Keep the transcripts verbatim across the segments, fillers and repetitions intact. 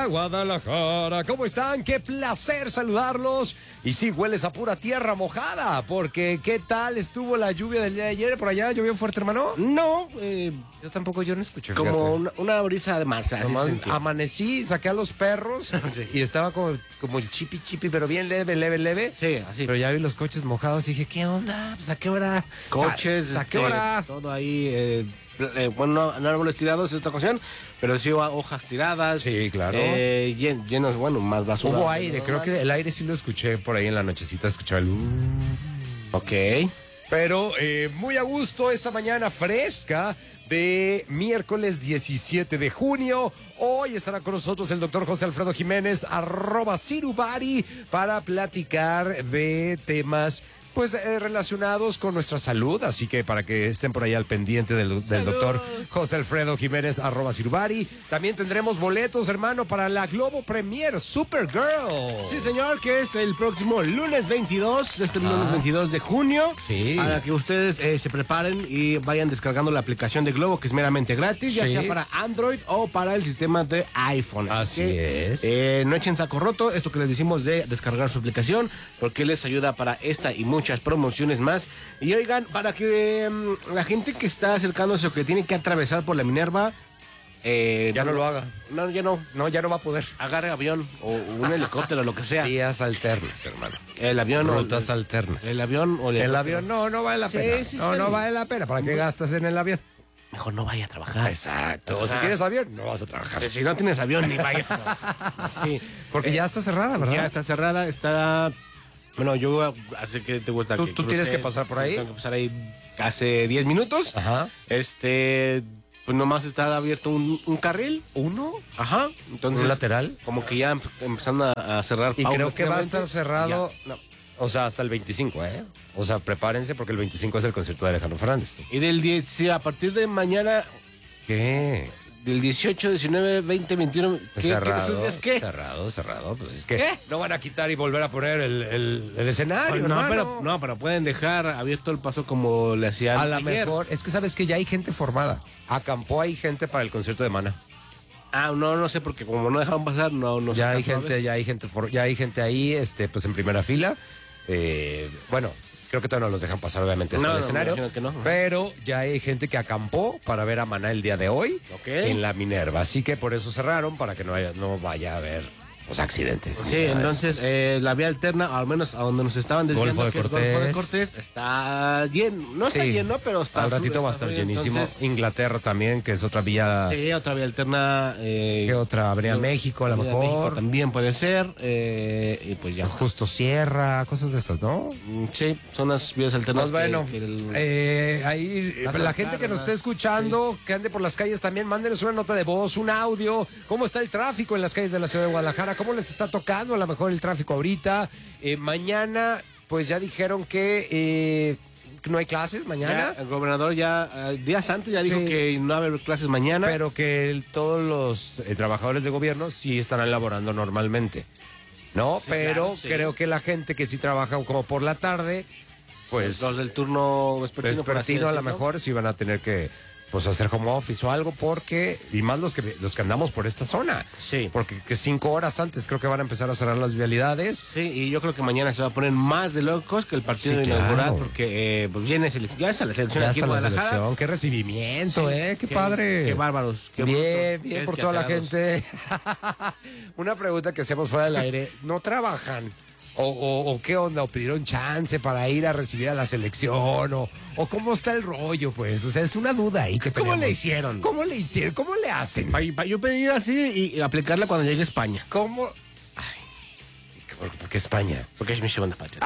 Guadalajara, Guadalajara, ¿cómo están? Qué placer saludarlos. Y sí, hueles a pura tierra mojada, porque ¿qué tal estuvo la lluvia del día de ayer? ¿Por allá llovió fuerte, hermano? No, eh, Yo tampoco, yo no escuché. como fíjate. una, una brisa de marzo. así Nomás sentí. amanecí, saqué a los perros Sí. y estaba como, como el chipi chipi, pero bien leve, leve, leve. Sí, así. Pero ya vi los coches mojados y dije, ¿qué onda? Pues, ¿a qué hora? Coches, ¿A, a qué este, hora? todo ahí, eh, eh, bueno, no, no árboles tirados esta ocasión, pero sí hojas tiradas. Sí, claro. Eh, llen- llenos, bueno, más basura. Hubo aire, creo que el aire sí lo escuché por ahí en la nochecita, escuchaba el... Ok. Pero eh, muy a gusto esta mañana fresca de miércoles diecisiete de junio. Hoy estará con nosotros el doctor José Alfredo Jiménez, arroba Cirubari, para platicar de temas pues eh, relacionados con nuestra salud, así que para que estén por ahí al pendiente del, del doctor José Alfredo Jiménez, arroba Cirubari. También tendremos boletos, hermano, para la Globo Premier Supergirl. Sí, señor, que es el próximo lunes veintidós, este Ah. lunes veintidós de junio. Sí. Para que ustedes eh, se preparen y vayan descargando la aplicación de Globo, que es meramente gratis, ya Sí. sea para Android o para el sistema de iPhone. Así que, es. Eh, no echen saco roto, esto que les decimos de descargar su aplicación, porque les ayuda para esta y muchas promociones más. Y oigan, para que um, la gente que está acercándose o que tiene que atravesar por la Minerva, eh, Ya no lo haga. No, ya no. No, ya no va a poder. Agarre avión o un helicóptero, lo que sea. Días alternas, hermano. El avión Rutas o alternas. el avión o el, El helicóptero. avión, no, no vale la Sí, pena. sí, no, está no bien. vale la pena. ¿Para qué gastas en el avión? Mejor no vaya a trabajar. Exacto. O si Ajá. tienes avión, no vas a trabajar. Si no tienes avión, ni vayas. Sí. Porque ya está cerrada, ¿verdad? Ya está cerrada, está. Bueno, yo así que te gusta ¿Tú- que tú tienes cruce, que pasar por sí, ahí? Tengo que pasar ahí hace diez minutos. Ajá. Este, pues nomás está abierto un, un carril. ¿Uno? Ajá. Entonces, ¿Un lateral? Como que ya em- empezando a, a cerrar. Y creo que va a estar paulatinamente. cerrado, Ya. No. o sea, hasta el veinticinco, ¿eh? O sea, prepárense porque el veinticinco es el concierto de Alejandro Fernández. Y del diez, sí, a partir de mañana, ¿Qué? del dieciocho, diecinueve, veinte, veintiuno. ¿Qué, ¿qué, cerrado, esos días qué? cerrado, cerrado. Pues es que ¿Qué? no van a quitar y volver a poner el, el- el escenario, Pues no, hermano. pero, no, pero pueden dejar abierto el paso como le hacían A lo ayer. mejor, es que sabes que ya hay gente formada. Acampó hay gente para el concierto de Mana. Ah, no, no sé, porque como no dejaron pasar, no, no sé. Ya hay tanto, gente, ya hay gente, for- ya hay gente ahí, este, pues en primera fila. Eh, bueno, creo que todavía no los dejan pasar, obviamente, hasta No, el no, escenario. me imagino que no. Pero ya hay gente que acampó para ver a Maná el día de hoy Ok. en la Minerva. Así que por eso cerraron, para que no haya, no vaya a haber pues, accidentes. Sí, ni nada de entonces eso. eh, la vía alterna, al menos a donde nos estaban desviando, Golfo de que es Cortés. Golfo de Cortés, está lleno. No está Sí. lleno, pero está. Al ratito va a está estar bien, llenísimo. entonces, Inglaterra también, que es otra vía. sí, otra vía alterna. Eh, ¿Qué otra? Avenida México, a lo Avenida mejor. México también puede ser. eh, y pues ya. Justo Sierra, cosas de esas, ¿no? Mm, Sí, son las vías alternas. Pues bueno, que- que el- eh, ahí eh, Vas a la notar, gente que nos ¿verdad? esté escuchando, que ande por las calles también, mándenos una nota de voz, un audio. ¿Cómo está el tráfico en las calles de la ciudad de Guadalajara? ¿Cómo les está tocando a lo mejor el tráfico ahorita? Eh, mañana, pues ya dijeron que eh, no hay clases mañana, Ya, el gobernador ya eh, días antes ya dijo Sí. que no va a haber clases mañana. pero que el- todos los eh, trabajadores de gobierno sí estarán laborando normalmente. ¿No? Sí, pero claro, sí. creo que la gente que sí trabaja como por la tarde, pues los del turno vespertino, por así vespertino a lo decirlo. mejor sí van a tener que pues hacer home office o algo porque y más los que los que andamos por esta zona, Sí. porque que cinco horas antes creo que van a empezar a cerrar las vialidades. Sí, y yo creo que mañana se va a poner más de locos que el partido Sí, inaugural, claro. porque eh, pues viene selección, ya está la selección Ya aquí está en la Guadalajara. selección, qué recibimiento, Sí, eh, qué, padre. Qué bárbaros. Qué bien, brutos, bien qué por toda la desgraciados. gente. Una pregunta que hacemos fuera del aire, ¿no trabajan? O, o, o qué onda, o pidieron chance para ir a recibir a la selección, o, o cómo está el rollo, pues, o sea, es una duda ahí que ¿Cómo tenemos. le hicieron? ¿Cómo le hicieron? ¿Cómo le hacen? Pa- pa- yo pedí así y aplicarla cuando llegue a España, ¿Cómo? Ay, ¿por, por qué España? porque es mi segunda patria.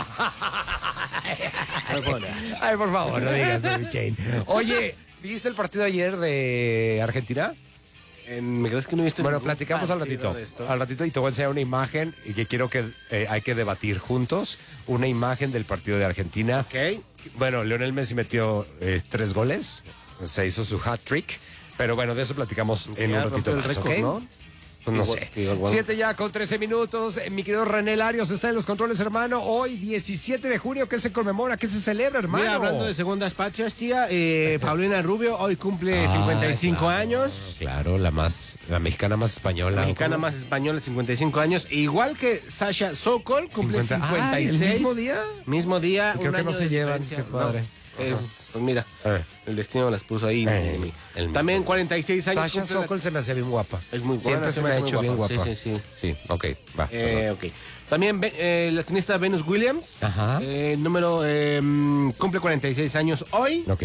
Ay, por favor, no digas, Mary Jane. Oye, ¿viste el partido ayer de Argentina? En- ¿Me crees que no he visto Bueno, ningún platicamos al partido ratito. de esto? Al ratito y te voy a enseñar una imagen y que quiero que eh, hay que debatir juntos. Una imagen del partido de Argentina. Ok. Bueno, Lionel Messi metió eh, tres goles. Se hizo su hat trick. Pero bueno, de eso platicamos en Ya un ratito rompió el más, récord, ¿ok? ¿no? Pues no Igual- sé. igual- Siete ya con trece minutos. Eh, Mi querido René Larios está en los controles, hermano. Hoy, diecisiete de junio, ¿qué se conmemora? ¿Qué se celebra, hermano? Mira, hablando de segundas patrias, tía, eh, Paulina Rubio hoy cumple Ah, cincuenta y cinco claro, años. Claro, la más, la mexicana más española. La mexicana ¿Cómo? más española, cincuenta y cinco años. Igual que Sasha Sokol, cumple cincuenta. cincuenta y Ay, ¿el seis. mismo día? Mismo día. Y creo un que no año se de llevan, diferencia. qué padre. No, eh, pues mira, Eh. el destino las puso ahí. Eh, mi- el También mismo. cuarenta y seis años. Sasha cumple la- Sokol se me hacía bien guapa. Es muy buena, Siempre se me ha hace muy hecho bien guapa. Sí, sí, sí. Sí, ok, va. Eh, ok. También ve- eh, la tenista Venus Williams, Ajá. eh, número, eh, mm, cumple cuarenta y seis años hoy. Ok.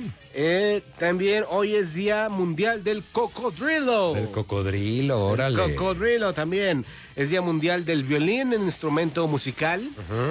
Eh, también hoy es Día Mundial del Cocodrilo. El cocodrilo, órale. Cocodrilo también. Es Día Mundial del Violín, el instrumento musical.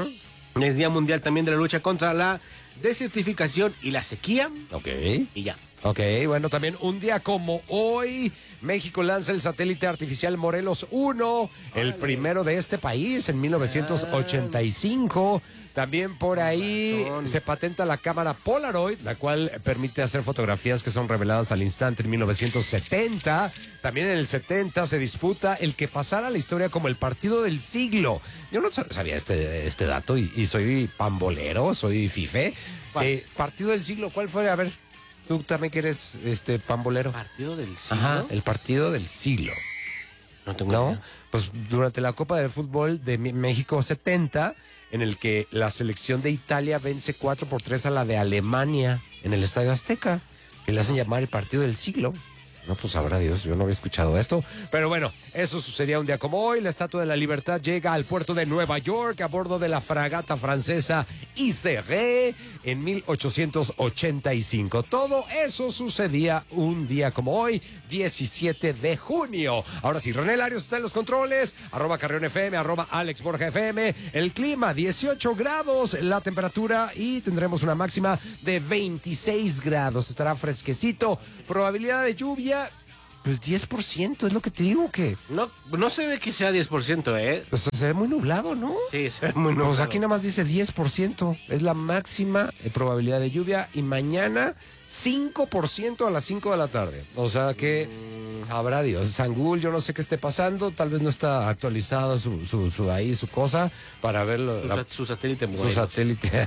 Es Día Mundial también de la lucha contra la desertificación y la sequía. Ok. Y ya. Ok, bueno, también un día como hoy, México lanza el satélite artificial Morelos uno, el primero de este país en mil novecientos ochenta y cinco. También por ahí razón. se patenta la cámara Polaroid, la cual permite hacer fotografías que son reveladas al instante en mil novecientos setenta. También en el setenta se disputa el que pasara a la historia como el partido del siglo. Yo no sab- sabía este, este dato y, y soy pambolero, soy fife. ¿Cuál? Eh, partido del siglo, ¿cuál fue? A ver, tú también que eres este pambolero. Partido del siglo. Ajá, el partido del siglo. No tengo ¿No? idea. Pues durante la Copa del Fútbol de Mi- México setenta, en el que la selección de Italia vence cuatro por tres a la de Alemania en el Estadio Azteca, que le hacen llamar el partido del siglo. No, pues sabrá Dios, yo no había escuchado esto. Pero bueno, eso sucedía un día como hoy. La Estatua de la Libertad llega al puerto de Nueva York a bordo de la fragata francesa Iseré en mil ochocientos ochenta y cinco. Todo eso sucedía un día como hoy, diecisiete de junio. Ahora sí, René Larios está en los controles, arroba Carrión F M, arroba Alex Borja F M. El clima, dieciocho grados la temperatura y tendremos una máxima de veintiséis grados. Estará fresquecito. Probabilidad de lluvia, pues diez por ciento, es lo que te digo que... No, no se ve que sea diez por ciento, ¿eh? Pues, se ve muy nublado, ¿no? Sí, se ve muy Pues nublado. aquí nada más dice diez por ciento, es la máxima eh, probabilidad de lluvia y mañana cinco por ciento a las cinco de la tarde. O sea que sabrá Dios. Sangul, yo no sé qué esté pasando, tal vez no está actualizado su, su, su ahí, su cosa para verlo. Su, la- sa- su satélite su Morelos. satélite.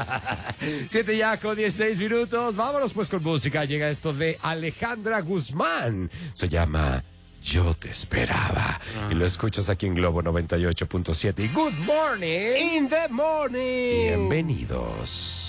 Siete ya con dieciséis minutos. Vámonos pues con música. Llega esto de Alejandra Guzmán. Se llama Yo te esperaba. Y lo escuchas aquí en Globo noventa y ocho punto siete. Y good morning. In the morning. Bienvenidos.